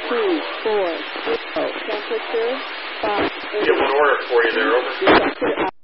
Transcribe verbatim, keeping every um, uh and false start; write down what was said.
two, four, zero. Temperature, five, Get one order for you there, over.